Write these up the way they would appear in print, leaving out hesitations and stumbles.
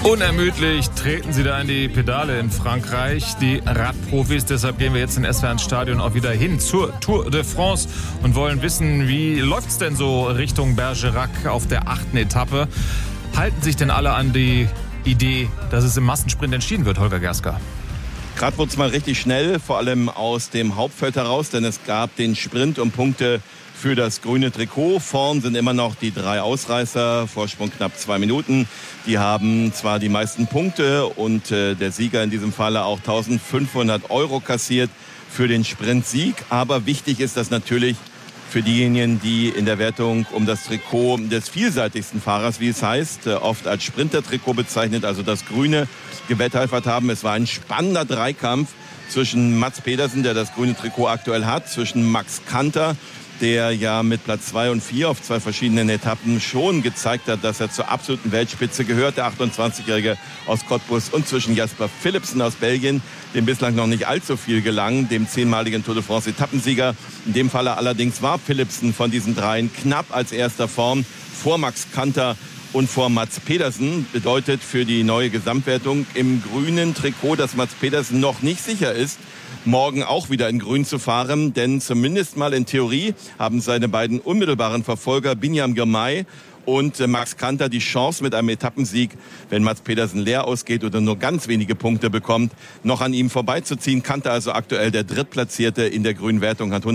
Unermüdlich treten sie da in die Pedale in Frankreich, die Radprofis. Deshalb gehen wir jetzt in SWR-Stadion auch wieder hin zur Tour de France und wollen wissen, wie läuft's denn so Richtung Bergerac auf der 8. Etappe? Halten sich denn alle an die Idee, dass es im Massensprint entschieden wird, Holger Gerska? Gerade wurde es mal richtig schnell, vor allem aus dem Hauptfeld heraus, denn es gab den Sprint um Punkte für das grüne Trikot. Vorn sind immer noch die 3 Ausreißer, Vorsprung knapp 2 Minuten. Die haben zwar die meisten Punkte und der Sieger in diesem Falle auch 1.500 € kassiert für den Sprintsieg. Aber wichtig ist das natürlich für diejenigen, die in der Wertung um das Trikot des vielseitigsten Fahrers, wie es heißt, oft als Sprinter-Trikot bezeichnet, also das Grüne, gewetteifert haben. Es war ein spannender Dreikampf zwischen Mads Pedersen, der das grüne Trikot aktuell hat, zwischen Max Kanter, der ja mit Platz 2 und 4 auf 2 verschiedenen Etappen schon gezeigt hat, dass er zur absoluten Weltspitze gehört, der 28-Jährige aus Cottbus, und zwischen Jasper Philipsen aus Belgien, dem bislang noch nicht allzu viel gelang, dem 10-maligen Tour de France Etappensieger. In dem Falle allerdings war Philipsen von diesen dreien knapp als erster vorn, vor Max Kanter und vor Mads Pedersen. Bedeutet für die neue Gesamtwertung im grünen Trikot, dass Mads Pedersen noch nicht sicher ist, morgen auch wieder in Grün zu fahren, denn zumindest mal in Theorie haben seine beiden unmittelbaren Verfolger Binyam Girmay und Max Kanter die Chance mit einem Etappensieg, wenn Mads Pedersen leer ausgeht oder nur ganz wenige Punkte bekommt, noch an ihm vorbeizuziehen. Kanter also aktuell der Drittplatzierte in der grünen Wertung, hat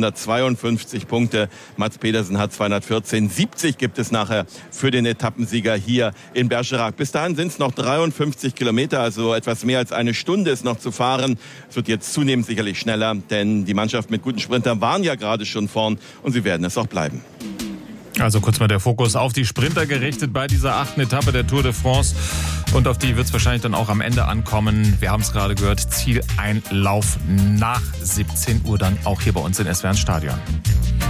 152 Punkte. Mads Pedersen hat 214. 70 gibt es nachher für den Etappensieger hier in Bergerac. Bis dahin sind es noch 53 Kilometer, also etwas mehr als eine Stunde ist noch zu fahren. Es wird jetzt zunehmend sicherlich schneller, denn die Mannschaft mit guten Sprintern waren ja gerade schon vorn und sie werden es auch bleiben. Also kurz mal der Fokus auf die Sprinter gerichtet bei dieser 8. Etappe der Tour de France. Und auf die wird es wahrscheinlich dann auch am Ende ankommen. Wir haben es gerade gehört, Zieleinlauf nach 17 Uhr dann auch hier bei uns in SWR Stadion.